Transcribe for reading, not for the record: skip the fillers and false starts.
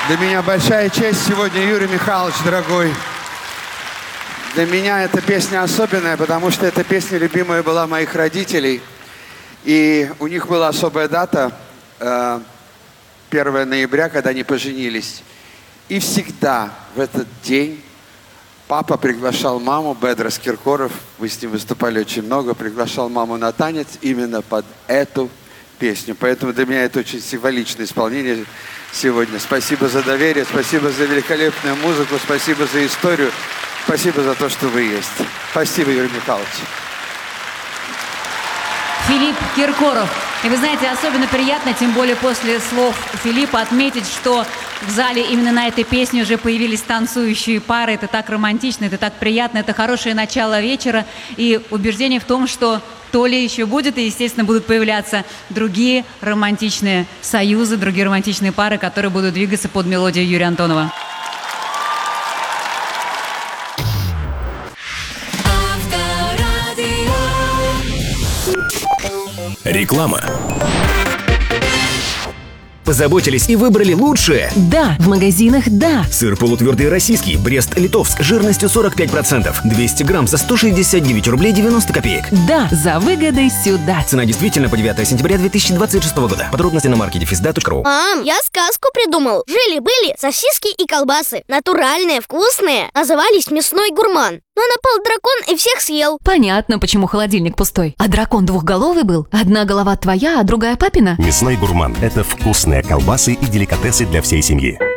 Для меня большая честь сегодня, Юрий Михайлович, дорогой. Для меня эта песня особенная, потому что эта песня любимая была моих родителей. И у них была особая дата, 1 ноября, когда они поженились. И всегда в этот день папа приглашал маму, Бедрос Киркоров, вы с ним выступали очень много, приглашал маму на танец именно под эту песню. Поэтому для меня это очень символичное исполнение сегодня. Спасибо за доверие, спасибо за великолепную музыку, спасибо за историю, спасибо за то, что вы есть. Спасибо, Юрий Михайлович. Филипп Киркоров. И вы знаете, особенно приятно, тем более после слов Филиппа, отметить, что в зале именно на этой песне уже появились танцующие пары. Это так романтично, это так приятно, это хорошее начало вечера. И убеждение в том, что то ли еще будет, и, естественно, будут появляться другие романтичные союзы, другие романтичные пары, которые будут двигаться под мелодию Юрия Антонова. Реклама. Позаботились и выбрали лучшее? Да, в магазинах «Да». Сыр полутвердый российский, Брест-Литовск, жирностью 45%, 200 грамм за 169 рублей 90 копеек. Да, за выгодой сюда. Цена действительно по 9 сентября 2026 года. Подробности на маркете fizda.ru. Мам, я сказку придумал. Жили-были сосиски и колбасы. Натуральные, вкусные. Назывались «Мясной гурман». Но напал дракон и всех съел. Понятно, почему холодильник пустой. А дракон двухголовый был? Одна голова твоя, а другая папина? Мясной гурман – это вкусные колбасы и деликатесы для всей семьи.